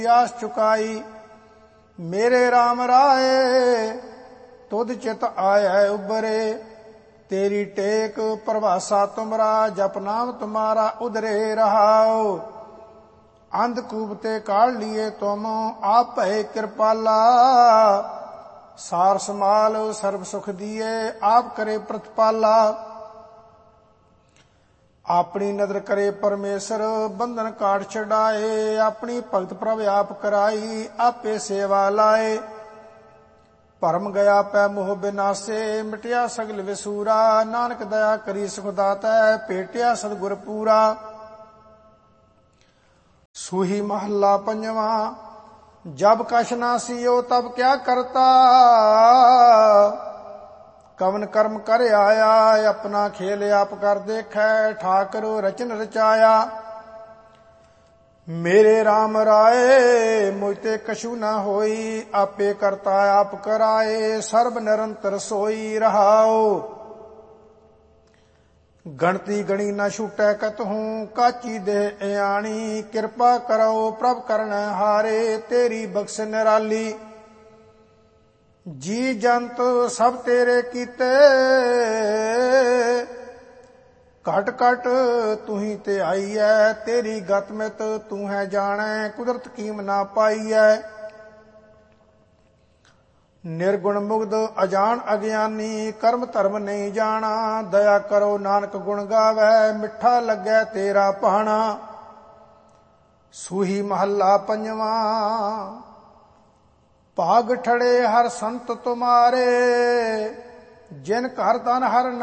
आस चुकाई। मेरे राम राय तुध चित आया उबरे, तेरी टेक प्रभासा तुमरा, जप नाम तुम्हारा उधरे रहाओ। अंधकूप ते काढ़ लिए तुम, आप भय कृपाला, सार समाल सर्व सुख दिए, आप करे प्रतिपाला। अपनी नदर करे परमेश्वर, बंधन काट छड़ाए, अपनी भगत प्रभ आप कराई, आपे सेवा लाए। भरम गया पै मोह बिनासे, मिटिया सगल विसूरा, नानक दया करी सुख दाता, पेटिया सतगुर पूरा। सूही महला पंजवा। जब कछ ना सियो तब क्या करता, कवन कर्म कर आया, अपना खेल आप कर देखै, ठाकर रचन रचाया। मेरे राम राय मुझते कछु न होई, आपे करता आप कराए, सर्व निरंतर सोई रहाओ। गणती गणी न छूटै कतहूँ, काची देह आणी, कृपा करो प्रभ करन हारे, तेरी बख्श निराली। जी जंत सब तेरे कीते, घट घट तू ही ते आई है, तेरी गत मित तू है जानै, कुदरत कीम ना पाई है। निर्गुण मुग्ध अजान अज्ञानी, कर्म धर्म नहीं जाना, दया करो नानक गुण गावै, मिठा लगे तेरा भाना। सूही महला पंजवा। भाग ठड़े हर संत तुम्हारे, जिन घर धन हर